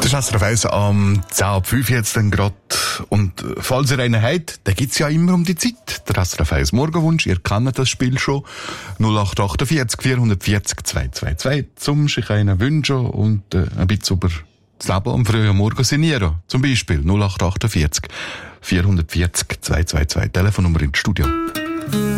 Das ist SRF 1 am 10:05 jetzt dann gerade. Und falls ihr einen habt, dann gibt's ja immer um die Zeit. Der SRF 1 Morgenwunsch, ihr kennt das Spiel schon. 0848 440 222 zum sich einen wünschen und ein bisschen über das Leben am frühen Morgen sinnieren. Zum Beispiel 0848 440 222, Telefonnummer ins Studio.